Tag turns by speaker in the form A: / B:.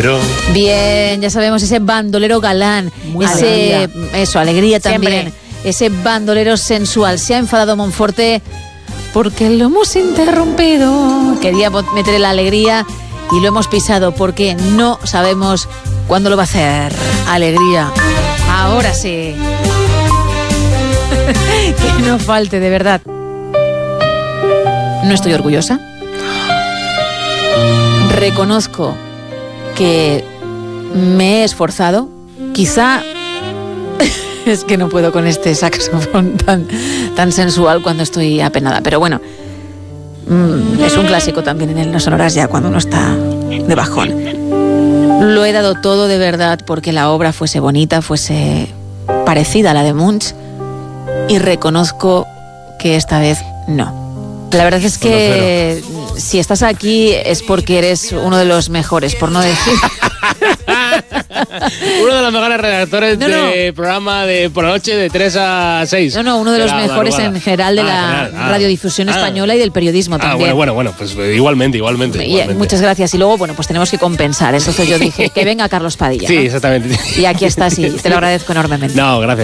A: bandolero.
B: Bien, ya sabemos, ese bandolero galán.
C: Muy
B: ese, eso, alegría también.
C: Siempre.
B: Ese bandolero sensual. Se ha enfadado Monforte porque lo hemos interrumpido. Quería meterle la alegría y lo hemos pisado porque no sabemos cuándo lo va a hacer. Alegría. Ahora sí. Que no falte, de verdad. No estoy orgullosa. Reconozco que me he esforzado. Quizá es que no puedo con este saxofón tan sensual cuando estoy apenada. Pero bueno, es un clásico también en el No Sonoras ya cuando uno está de bajón. Lo he dado todo de verdad porque la obra fuese bonita, fuese parecida a la de Munch, y reconozco que esta vez no. La verdad es que si estás aquí es porque eres uno de los mejores, por no decir...
D: Uno de los mejores redactores de programa de por la noche de 3 a 6.
B: Uno de los mejores en general de la radiodifusión española y del periodismo también.
D: Bueno, pues igualmente.
B: Muchas gracias. Y luego, pues tenemos que compensar. Entonces yo dije, que venga Carlos Padilla.
D: Sí,
B: ¿no?
D: exactamente.
B: Y aquí estás y te lo agradezco enormemente.
D: No, gracias.